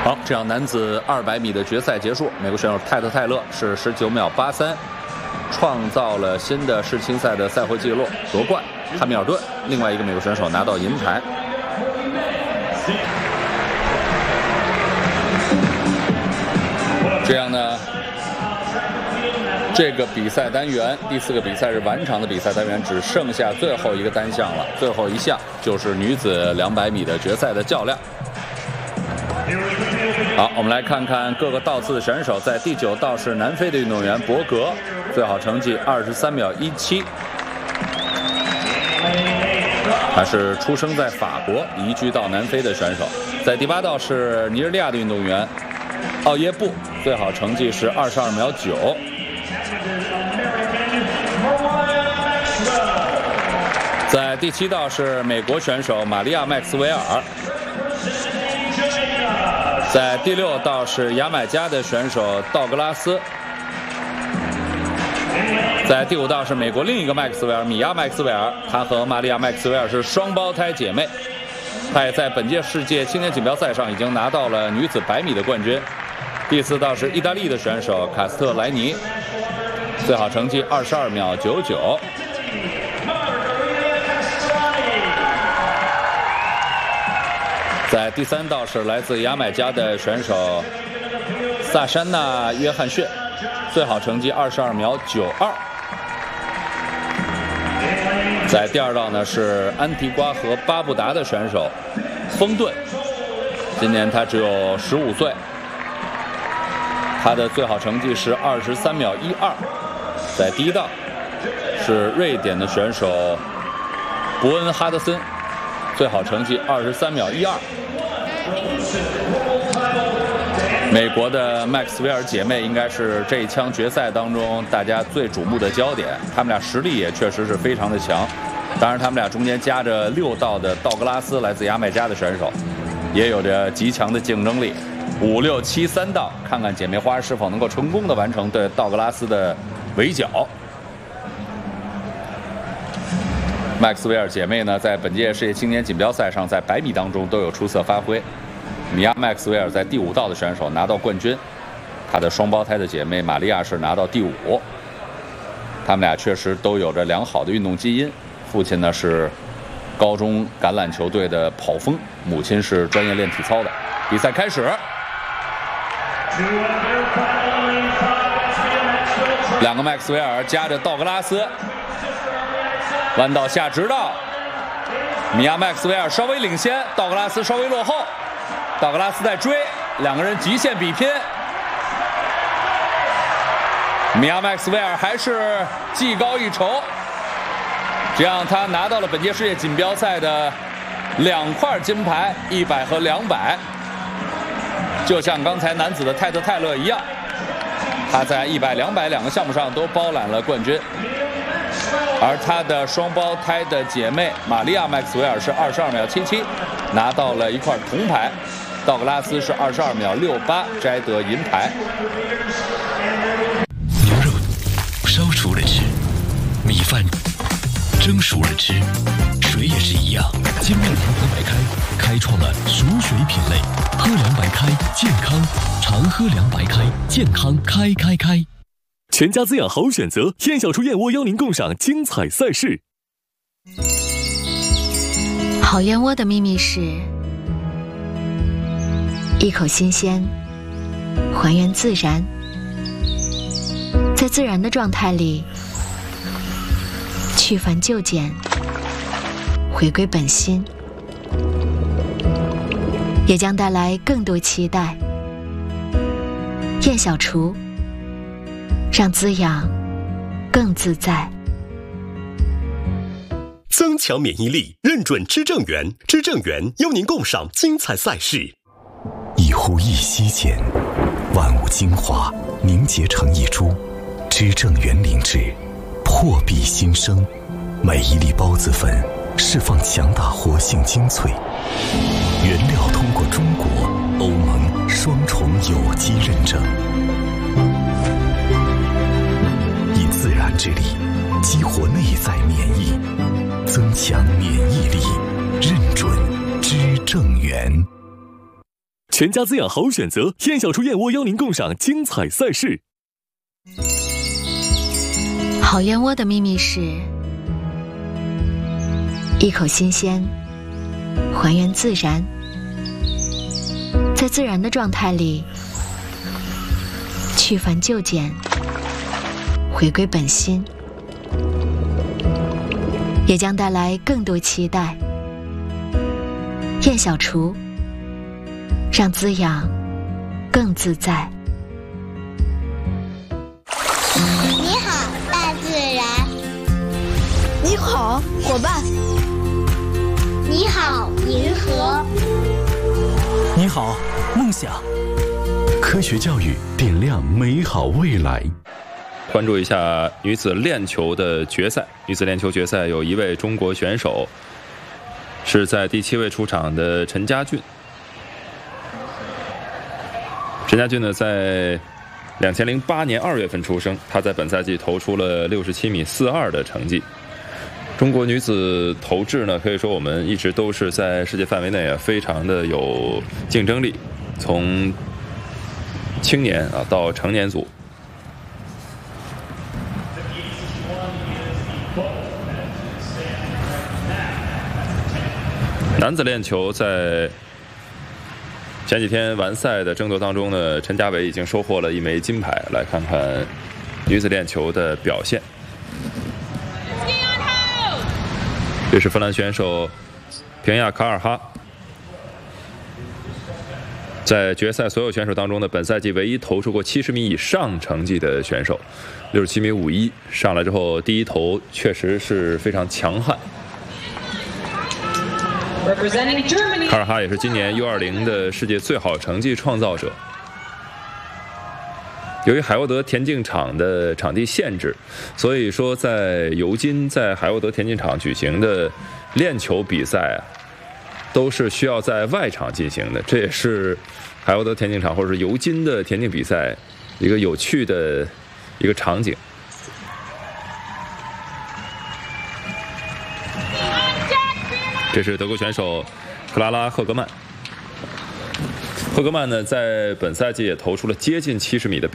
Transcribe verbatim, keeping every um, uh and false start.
好，这场男子二百米的决赛结束，美国选手泰特泰勒是十九秒八三，创造了新的世青赛的赛会纪录，夺冠。汉密尔顿另外一个美国选手拿到银牌。这样呢，这个比赛单元第四个比赛日完场的比赛单元只剩下最后一个单项了，最后一项就是女子两百米的决赛的较量。好，我们来看看各个道次的选手。在第九道是南非的运动员博格，最好成绩二十三秒一七。他是出生在法国，移居到南非的选手。在第八道是尼日利亚的运动员奥耶布，最好成绩是二十二秒九。在第七道是美国选手玛利亚麦克斯韦尔。在第六道是牙买加的选手道格拉斯。在第五道是美国另一个麦克斯韦尔，米娅麦克斯韦尔，她和玛利亚麦克斯韦尔是双胞胎姐妹。她也在本届世界青年锦标赛上已经拿到了女子百米的冠军。第四道是意大利的选手卡斯特莱尼，最好成绩二十二秒九九。在第三道是来自牙买加的选手萨珊娜·约翰逊，最好成绩二十二秒九二。在第二道呢是安提瓜和巴布达的选手丰顿，今年他只有十五岁，他的最好成绩是二十三秒一二。在第一道是瑞典的选手伯恩哈德森，最好成绩二十三秒一二。美国的麦克斯韦尔姐妹应该是这一枪决赛当中大家最瞩目的焦点，她们俩实力也确实是非常的强。当然，她们俩中间夹着六道的道格拉斯，来自牙买加的选手，也有着极强的竞争力。五六七三道，看看姐妹花是否能够成功的完成对道格拉斯的围剿。麦克斯韦尔姐妹呢，在本届世界青年锦标赛上，在百米当中都有出色发挥。米娅麦克斯韦尔在第五道的选手拿到冠军，她的双胞胎的姐妹玛利亚是拿到第五。她们俩确实都有着良好的运动基因，父亲呢是高中橄榄球队的跑锋，母亲是专业练体操的。比赛开始，两个麦克斯韦尔夹着道格拉斯。弯道下直道，米娅麦克斯韦尔稍微领先，道格拉斯稍微落后，道格拉斯在追，两个人极限比拼。米娅麦克斯韦尔还是技高一筹，这样他拿到了本届世界锦标赛的两块金牌，一百和两百，就像刚才男子的泰特泰勒一样，他在一百、两百两个项目上都包揽了冠军。而她的双胞胎的姐妹玛利亚麦克斯韦尔是二十二秒七七，拿到了一块铜牌。道格拉斯是二十二秒六八，摘得银牌。 牛肉烧熟了吃，米饭蒸熟了吃，水也是一样。精酿长河白开开创了熟水品类，喝凉白开健康，常喝凉白开健康开开开。 全家滋养好选择，燕小厨燕窝邀您共赏精彩赛事。 好燕窝的秘密是一口新鲜，还原自然，在自然的状态里去繁就简，回归本心，也将带来更多期待。燕小厨，让滋养更自在。 增强免疫力，认准知正源，知正源邀您共赏精彩赛事。 一呼一吸间，万物精华凝结成一株，知正源灵芝，破壁新生。每一粒孢子粉释放强大活性精粹，原料通过中国、欧盟双重有机认证。以自然之力激活内在免疫，增强免疫力，认准知正源。 全家滋养好选择，燕小厨燕窝邀您共赏精彩赛事。 好燕窝的秘密是一口新鲜，还原自然，在自然的状态里去繁就简，回归本心，也将带来更多期待。燕小厨，让滋养更自在。 你好，大自然。 你好，伙伴。 你好，银河。 你好，梦想。 科学教育点亮美好未来。 关注一下女子链球的决赛。女子链球决赛有一位中国选手是在第七位出场的陈家俊。陈家俊呢，在两千零八年二月份出生，他在本赛季投出了六十七米四二的成绩。中国女子投掷呢，可以说我们一直都是在世界范围内啊，非常的有竞争力，从青年啊到成年组。男子链球在前几天完赛的争夺当中呢，陈家伟已经收获了一枚金牌。来看看女子链球的表现。这是芬兰选手平亚卡尔哈，在决赛所有选手当中呢，本赛季唯一投出过七十米以上成绩的选手，六十七米五一上来之后，第一投确实是非常强悍。卡尔哈也是今年 U 二十 的世界最好成绩创造者。由于海沃德田径场的场地限制，所以说在尤金在海沃德田径场举行的链球比赛啊，都是需要在外场进行的。这也是海沃德田径场或者是尤金的田径比赛一个有趣的一个场景。这是德国选手克拉拉·赫格曼。赫格曼呢，在本赛季也投出了接近七十米的